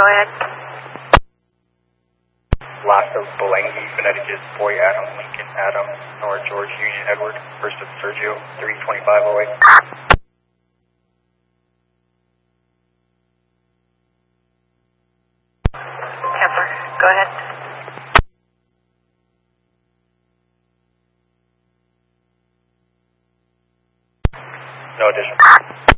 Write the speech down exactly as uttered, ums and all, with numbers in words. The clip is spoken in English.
go ahead. Last of Belangi, Connecticut, Boy Adam, Lincoln Adam, North George Union Edward, first of Sergio, three twenty-five oh eight. Kepler, go ahead. No addition.